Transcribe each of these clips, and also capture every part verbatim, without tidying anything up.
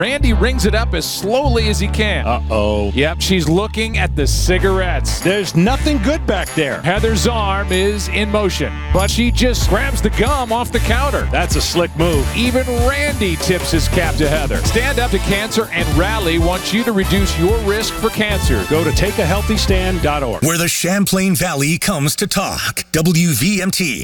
Randy rings it up as slowly as he can. Uh-oh. Yep, she's looking at the cigarettes. There's nothing good back there. Heather's arm is in motion, but she just grabs the gum off the counter. That's a slick move. Even Randy tips his cap to Heather. Stand Up to Cancer and Rally wants you to reduce your risk for cancer. Go to take a healthy stand dot org. Where the Champlain Valley comes to talk. W V M T.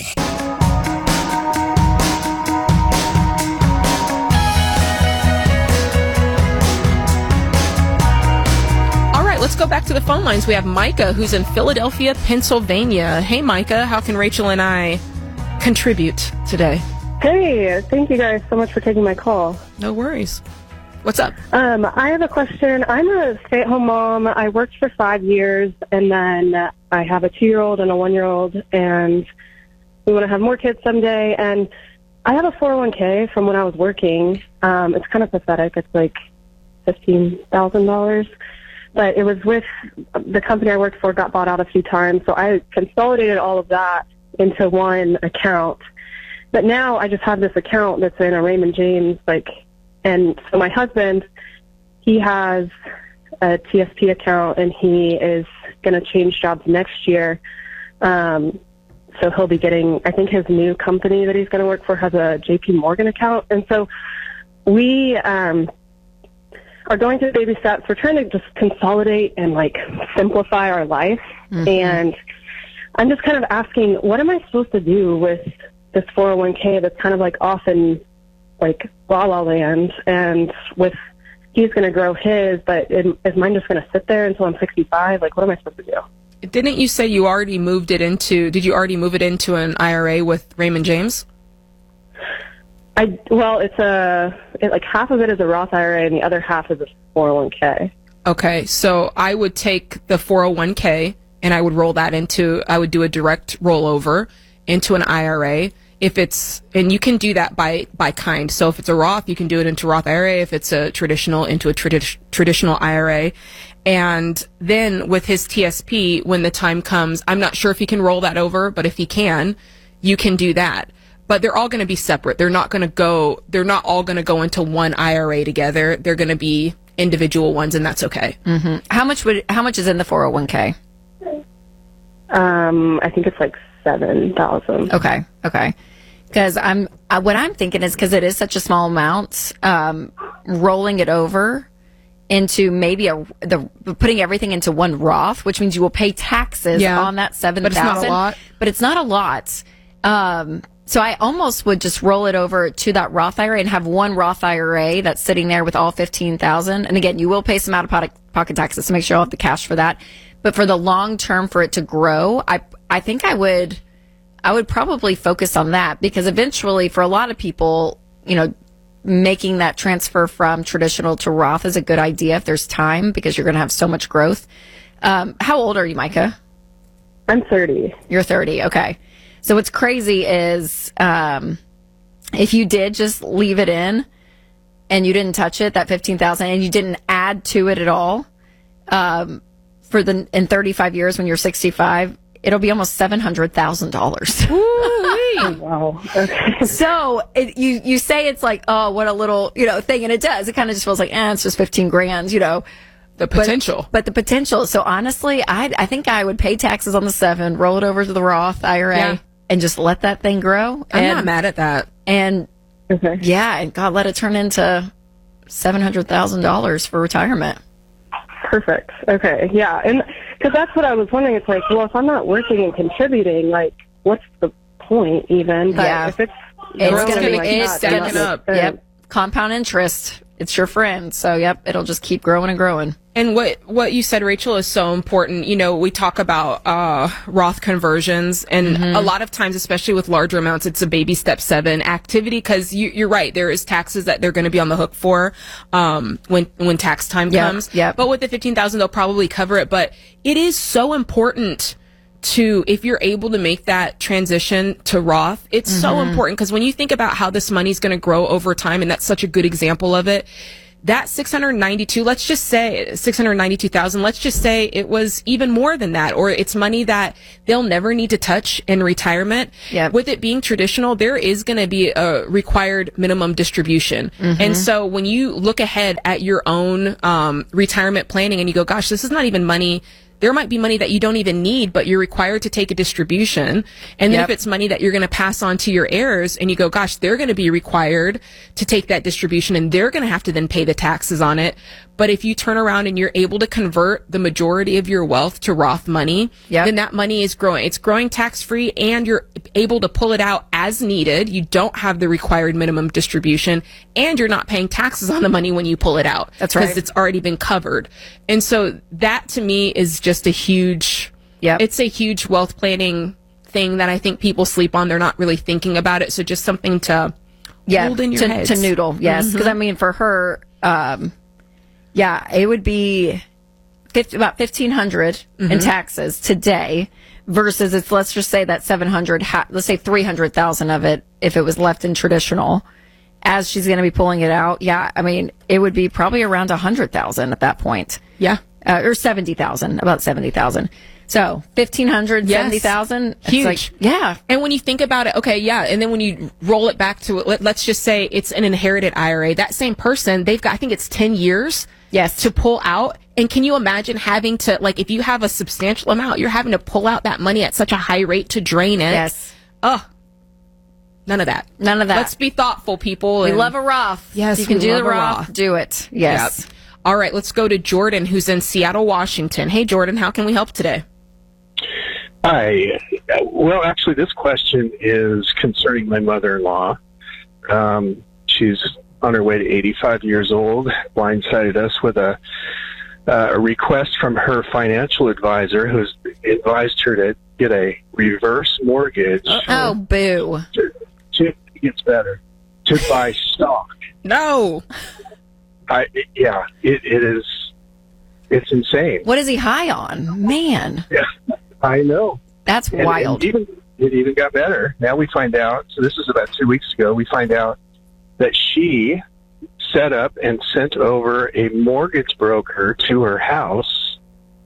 Let's go back to the phone lines. We have Micah, who's in Philadelphia, Pennsylvania. Hey, Micah, how can Rachel and I contribute today? Hey, thank you guys so much for taking my call. No worries. What's up? Um, I have a question. I'm a stay-at-home mom. I worked for five years, and then I have a two-year-old and a one-year-old, and we want to have more kids someday. And I have a four oh one k from when I was working. Um, it's kind of pathetic. It's like fifteen thousand dollars. But it was with the company I worked for got bought out a few times, so I consolidated all of that into one account. But now I just have this account that's in a Raymond James, like, and so my husband, he has a T S P account, and he is going to change jobs next year. Um, so he'll be getting, I think his new company that he's going to work for has a J P Morgan account. And so we um, are going through baby steps. We're trying to just consolidate and, like, simplify our life. Mm-hmm. And I'm just kind of asking, what am I supposed to do with this four oh one k that's kind of, like, off in, like, la la land? And with, he's going to grow his, but is mine just going to sit there until I'm sixty-five? Like, what am I supposed to do? Didn't you say you already moved it into, did you already move it into an I R A with Raymond James? I, well, it's a, it, like half of it is a Roth I R A and the other half is a four oh one k. Okay, so I would take the four oh one k and I would roll that into, I would do a direct rollover into an I R A. If it's, and you can do that by, by kind. So if it's a Roth, you can do it into Roth I R A. If it's a traditional, into a tradi- traditional I R A. And then with his T S P, when the time comes, I'm not sure if he can roll that over, but if he can, you can do that. But they're all going to be separate. They're not going to go, they're not all going to go into one I R A together. They're going to be individual ones, and that's okay. Mm-hmm. How much would, how much is in the four oh one k? Um, I think it's like seven thousand. Okay. Okay. Because I'm, uh, what I'm thinking is, because it is such a small amount, um, rolling it over into maybe a, the, putting everything into one Roth, which means you will pay taxes yeah, on that seven thousand. But it's not a lot. But it's not a lot. Um, So I almost would just roll it over to that Roth I R A and have one Roth I R A that's sitting there with all fifteen thousand. And again, you will pay some out-of-pocket taxes to make sure you'll have the cash for that. But for the long term, for it to grow, I I think I would I would probably focus on that, because eventually, for a lot of people, you know, making that transfer from traditional to Roth is a good idea if there's time, because you're going to have so much growth. Um, how old are you, Micah? I'm thirty. You're thirty. Okay. So what's crazy is um, if you did just leave it in and you didn't touch it, that fifteen thousand, and you didn't add to it at all, um, for the in thirty-five years when you're sixty-five, it'll be almost seven hundred thousand dollars. Wow. Okay. So it, you you say it's like, oh, what a little, you know, thing, and it does. It kind of just feels like, eh, it's just fifteen grand, you know. The potential. But, but the potential. So honestly, I I think I would pay taxes on the seven, roll it over to the Roth I R A. Yeah. And just let that thing grow. I'm and, not mad at that. And okay. yeah, and God, let it turn into seven hundred thousand dollars for retirement. Perfect. Okay. Yeah. And because that's what I was wondering. It's like, well, if I'm not working and contributing, like, what's the point even? But yeah. if it's, it's going to be, like it's that, stacking up. Yep. Compound interest. It's your friend. So, yep, it'll just keep growing and growing. And what, what you said, Rachel, is so important. You know, we talk about uh, Roth conversions, and mm-hmm. a lot of times, especially with larger amounts, it's a baby step seven activity, because you, you're right. There is taxes that they're going to be on the hook for um, when when tax time yep. comes. Yep. But with the fifteen thousand dollars, they'll probably cover it. But it is so important to, if you're able to make that transition to Roth, it's mm-hmm. so important, because when you think about how this money is going to grow over time, and that's such a good example of it, that six hundred ninety-two, let's just say six hundred ninety-two thousand, let's just say it was even more than that, or it's money that they'll never need to touch in retirement. Yep. With it being traditional, there is going to be a required minimum distribution. Mm-hmm. And so when you look ahead at your own um, retirement planning and you go, gosh, this is not even money. There might be money that you don't even need, but you're required to take a distribution. And then Yep. if it's money that you're going to pass on to your heirs and you go, gosh, they're going to be required to take that distribution and they're going to have to then pay the taxes on it. But if you turn around and you're able to convert the majority of your wealth to Roth money, Yep. then that money is growing. It's growing tax free and you're able to pull it out as needed. You don't have the required minimum distribution and you're not paying taxes on the money when you pull it out. That's right. Because it's already been covered. And so that to me is just a huge, Yep. it's a huge wealth planning thing that I think people sleep on. They're not really thinking about it. So just something to yeah, hold in your to, heads. to noodle. Yes. Because I mean, for her, um, yeah, it would be fifty, about fifteen hundred in taxes today versus it's, let's just say that seven hundred, ha- let's say three hundred thousand of it, if it was left in traditional, as she's going to be pulling it out. Yeah. I mean, it would be probably around a hundred thousand at that point. Yeah. Uh, or seventy thousand, about seventy thousand. So fifteen hundred, Yes. seventy thousand. Huge. Like, yeah. And when you think about it, okay, yeah, and then when you roll it back to, let, let's just say it's an inherited I R A, that same person, they've got, I think it's ten years Yes. to pull out. And can you imagine having to, like, if you have a substantial amount, you're having to pull out that money at such a high rate to drain it. Yes. Ugh. None of that. None of that. Let's be thoughtful, people. We and- love a Roth. Yes, You can we do love the a Roth. Roth. Do it. Yes. Yep. All right, let's go to Jordan, who's in Seattle, Washington. Hey, Jordan, how can we help today? Hi. Well, actually, this question is concerning my mother-in-law. Um, she's on her way to eighty-five years old, blindsided us with a, uh, a request from her financial advisor who's advised her to get a reverse mortgage. Oh, boo. To, to, it gets better. To buy stock. No. I, yeah, it, it is, it's insane. What is he high on? Man, Yeah, I know. that's And- wild. And even, it even got better. Now we find out, so this is about two weeks ago, we find out that she set up and sent over a mortgage broker to her house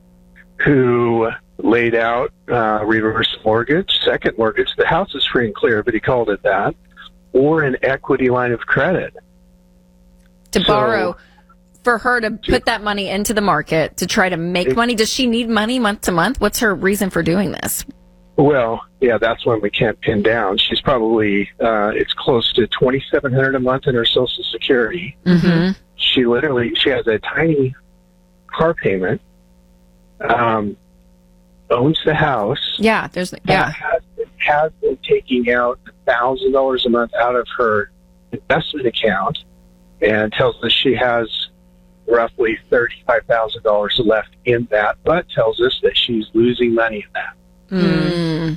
who laid out uh, reverse mortgage, second mortgage. The house is free and clear, but he called it that, or an equity line of credit. to so- borrow for her to put that money into the market to try to make It- money. Does she need money month to month? What's her reason for doing this? Well, yeah, that's one we can't pin down. She's probably, uh, it's close to twenty-seven hundred dollars a month in her Social Security. Mm-hmm. She literally, she has a tiny car payment, um, owns the house, Yeah, there's yeah. has, has been taking out one thousand dollars a month out of her investment account, and tells us she has roughly thirty-five thousand dollars left in that, but tells us that she's losing money in that. Mm.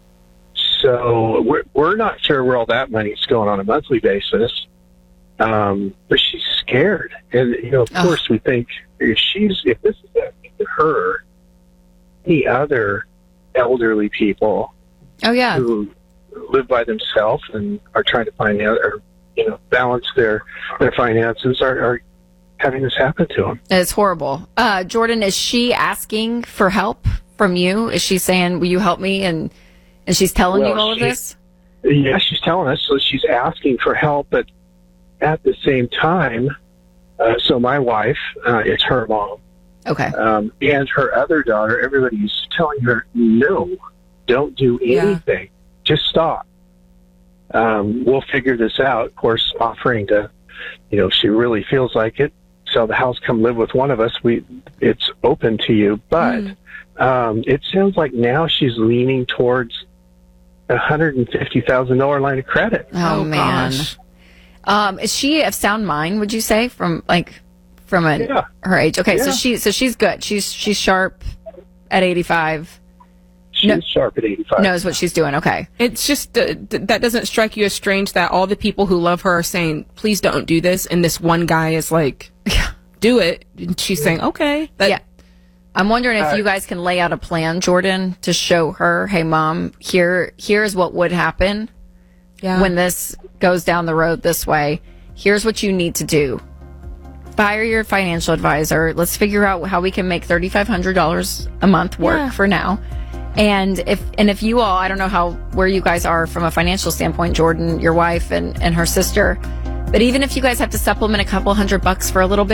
So we're, we're not sure where all that money's going on a monthly basis. Um, but she's scared. And, you know, of Oh. course we think if she's, if this is happening to her, any other elderly people Oh yeah. who live by themselves and are trying to find out or, you know, balance their, their finances are, are having this happen to them. It's horrible. Uh, Jordan, is she asking for help from you? Is she saying, will you help me? And, and she's telling Well, you all of she- this? Yeah, she's telling us. So she's asking for help, but at the same time, uh, so my wife, uh, it's her mom, Okay. um, and her other daughter, everybody's telling her, no, don't do Yeah. anything. Just stop. Um, we'll figure this out. Of course, offering to, you know, if she really feels like it, sell the house, come live with one of us. We, it's open to you, but Mm. um, it sounds like now she's leaning towards a hundred and fifty thousand dollar line of credit. Oh, Oh, man. gosh. Um, is she of sound mind? Would you say from like from a, Yeah. her age? Okay, so Yeah. she so she's good. She's she's sharp at eighty-five. She's No. sharp at eighty-five. Knows what she's doing. Okay. It's just, uh, th- that doesn't strike you as strange that all the people who love her are saying, please don't do this. And this one guy is like, do it. And she's saying, okay. That, Yeah. I'm wondering if Uh, you guys can lay out a plan, Jordan, to show her, hey, mom, here here's what would happen Yeah. when this goes down the road this way. Here's what you need to do. fire your financial advisor. Let's figure out how we can make thirty-five hundred dollars a month work Yeah. for now. And if and if you all, I don't know how where you guys are from a financial standpoint, Jordan, your wife, and, and her sister, but even if you guys have to supplement a couple hundred bucks for a little bit.